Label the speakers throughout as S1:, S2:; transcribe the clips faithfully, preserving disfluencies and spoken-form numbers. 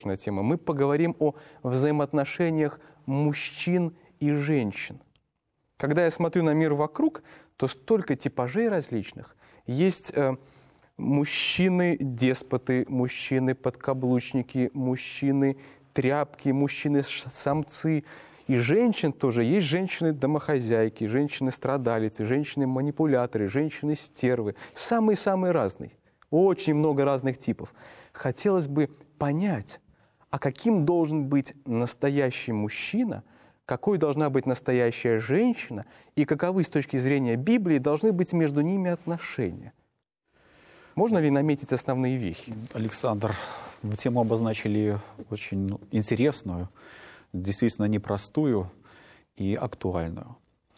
S1: тема. Мы поговорим о взаимоотношениях мужчин и женщин. Когда я смотрю на мир вокруг, то столько типажей различных. Есть э, мужчины-деспоты, мужчины-подкаблучники, мужчины-тряпки, мужчины-самцы. И женщин тоже. Есть женщины-домохозяйки, женщины-страдалицы, женщины-манипуляторы, женщины-стервы. Самые-самые разные. Очень много разных типов. Хотелось бы понять, а каким должен быть настоящий мужчина, какой должна быть настоящая женщина, и каковы с точки зрения Библии должны быть между ними отношения. Можно ли наметить основные вехи?
S2: Александр, вы тему обозначили очень интересную, действительно непростую и актуальную.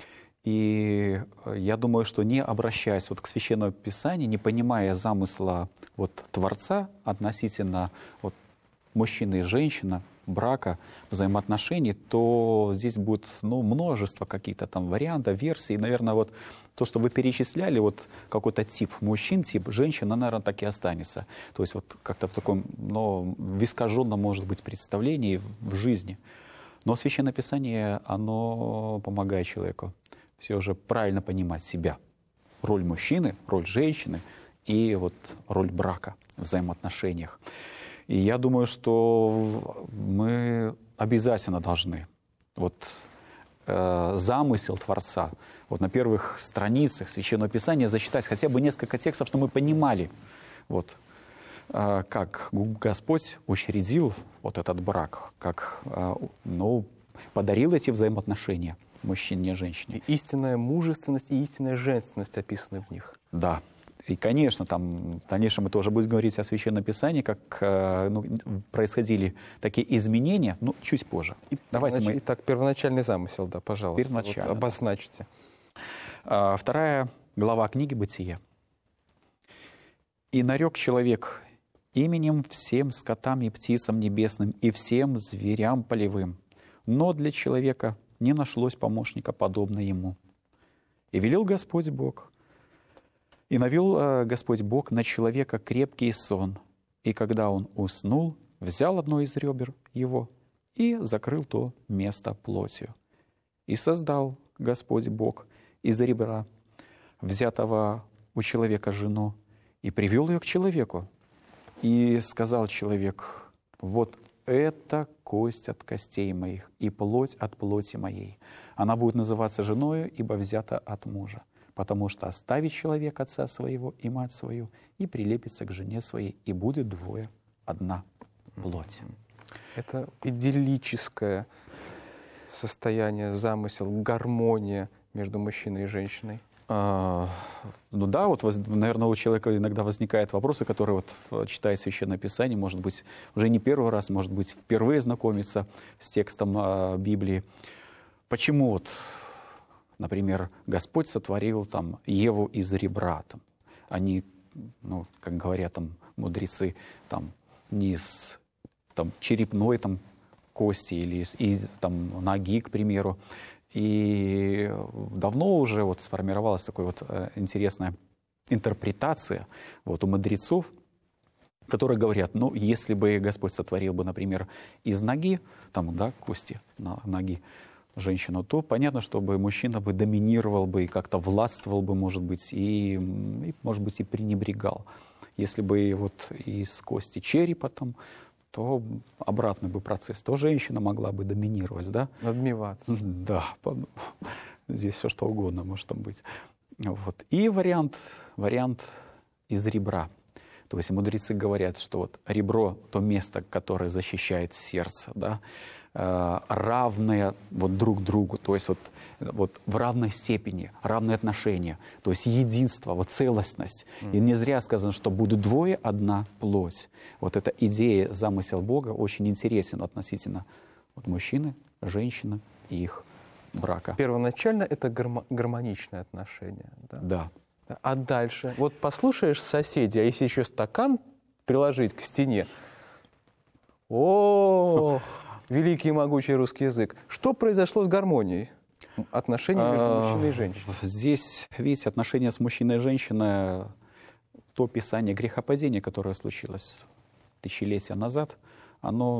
S2: И я думаю, что не обращаясь вот к Священному Писанию, не понимая замысла вот Творца относительно вот мужчины и женщины, брака, взаимоотношений, то здесь будет ну, множество каких-то там вариантов, версий. И, наверное, вот то, что вы перечисляли, вот какой-то тип мужчин, тип женщин, она, наверное, так и останется. То есть вот как-то в таком, ну, в искаженном, может быть, представлении в жизни. Но Священное Писание, оно помогает человеку все же правильно понимать себя. Роль мужчины, роль женщины и вот роль брака в взаимоотношениях. И я думаю, что мы обязательно должны вот, э, замысел Творца вот на первых страницах Священного Писания зачитать хотя бы несколько текстов, чтобы мы понимали, вот, э, как Господь учредил вот этот брак, как э, ну, подарил эти взаимоотношения мужчине и женщине.
S1: И истинная мужественность и истинная женственность описаны в них.
S2: Да. И, конечно, там, в дальнейшем мы тоже будем говорить о Священном Писании, как ну, происходили такие изменения, но чуть позже.
S1: И
S2: Давайте
S1: первонач...
S2: мы...
S1: Итак, первоначальный замысел, да, пожалуйста.
S2: Первоначально,
S1: вот обозначьте.
S2: Да. Вторая глава книги «Бытие». «И нарек человек именем всем скотам и птицам небесным и всем зверям полевым, но для человека не нашлось помощника, подобно ему. И велел Господь Бог, и навел э, Господь Бог на человека крепкий сон, и когда он уснул, взял одно из ребер его и закрыл то место плотью. И создал Господь Бог из ребра, взятого у человека жену, и привел ее к человеку. И сказал человек: вот это кость от костей моих и плоть от плоти моей. Она будет называться женою, ибо взята от мужа. Потому что оставит человек отца своего и мать свою, и прилепится к жене своей, и будет двое одна плоть».
S1: Это идиллическое состояние, замысел, гармония между мужчиной и женщиной.
S2: А, ну да, вот, наверное, у человека иногда возникают вопросы, которые, вот, читая Священное Писание, может быть, уже не первый раз, может быть, впервые знакомиться с текстом а, Библии. Почему вот, например, Господь сотворил там Еву из ребра? Там, они, ну, как говорят там мудрецы, там, не из там, черепной там, кости или из, из там, ноги, к примеру. И давно уже вот сформировалась такая вот э, интересная интерпретация вот, у мудрецов, которые говорят, ну, если бы Господь сотворил бы, например, из ноги, там, да, кости на ноги женщину, то понятно, чтобы мужчина бы доминировал бы и как-то властвовал бы, может быть, и, и может быть, и пренебрегал. Если бы вот из кости черепа там, то обратный бы процесс, то женщина могла бы доминировать, да?
S1: Надмеваться.
S2: Да, здесь все что угодно может там быть. Вот. И вариант, вариант из ребра. То есть мудрецы говорят, что вот ребро, то место, которое защищает сердце, да, равное вот друг другу, то есть вот, вот в равной степени, равные отношения, то есть единство, вот целостность. Mm. И не зря сказано, что будут двое, одна плоть. Вот эта идея, замысел Бога очень интересен относительно вот мужчины, женщины и их брака.
S1: Первоначально это гармо- гармоничное отношение. Да?
S2: Да.
S1: А дальше? Вот послушаешь соседей, а если еще стакан приложить к стене, о, великий и могучий русский язык. Что произошло с гармонией отношений между мужчиной и женщиной?
S2: Здесь, видите, отношения с мужчиной и женщиной, то писание грехопадения, которое случилось тысячелетия назад, оно